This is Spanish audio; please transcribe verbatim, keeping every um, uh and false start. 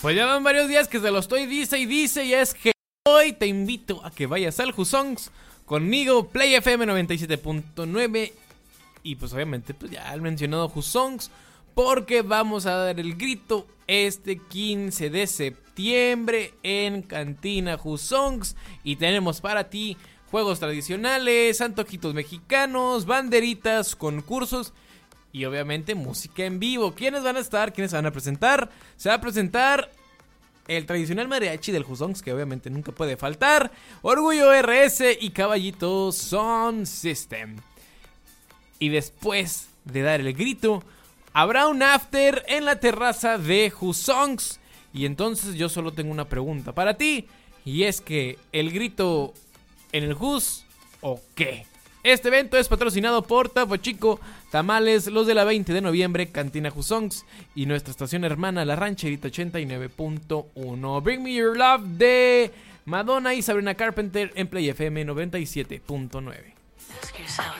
Pues ya van varios días que se lo estoy dice y dice, y es que hoy te invito a que vayas al Whosongs conmigo, Play F M noventa y siete punto nueve. Y pues obviamente pues ya el mencionado Whosongs, porque vamos a dar el grito este quince de septiembre en Cantina Whosongs. Y tenemos para ti juegos tradicionales, antojitos mexicanos, banderitas, concursos y obviamente música en vivo. ¿Quiénes van a estar? ¿Quiénes se van a presentar? Se va a presentar el tradicional mariachi del Whosongs, que obviamente nunca puede faltar, Orgullo R S y Caballito Sound System. Y después de dar el grito, habrá un after en la terraza de Whosongs. Y entonces yo solo tengo una pregunta para ti, y es que ¿el grito en el Whos o qué? Este evento es patrocinado por Topo Chico Tamales, los de la veinte de noviembre, Cantina Whosongs y nuestra estación hermana La Rancherita ochenta y nueve punto uno. Bring Me Your Love de Madonna y Sabrina Carpenter en Play F M noventa y siete punto nueve.